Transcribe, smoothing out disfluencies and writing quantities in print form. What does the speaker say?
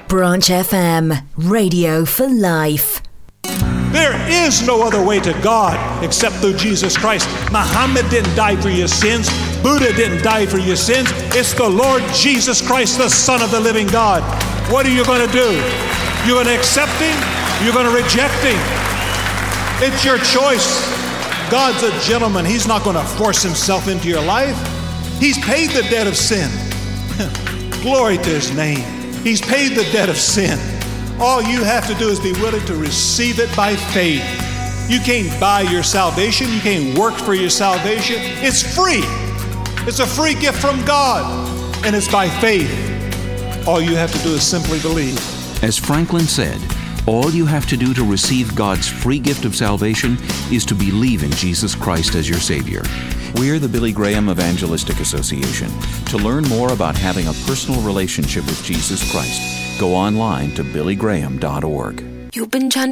Branch FM, radio for life. There is no other way to God except through Jesus Christ. Muhammad didn't die for your sins. Buddha didn't die for your sins. It's the Lord Jesus Christ, the Son of the living God. What are you going to do? You're going to accept Him? You're going to reject Him? It's your choice. God's a gentleman. He's not going to force Himself into your life. He's paid the debt of sin. Glory to His name. He's paid the debt of sin. All you have to do is be willing to receive it by faith. You can't buy your salvation. You can't work for your salvation. It's free. It's a free gift from God, and it's by faith. All you have to do is simply believe. As Franklin said, all you have to do to receive God's free gift of salvation is to believe in Jesus Christ as your Savior. We're the Billy Graham Evangelistic Association. To learn more about having a personal relationship with Jesus Christ, go online to billygraham.org. You've been